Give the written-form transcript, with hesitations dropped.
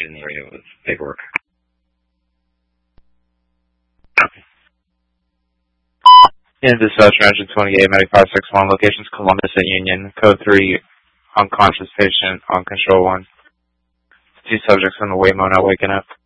located in the area with paperwork. In dispatch, engine 28, Medic 561, locations Columbus and Union, code 3, unconscious patient on control 1. 2 subjects on the way, not waking up.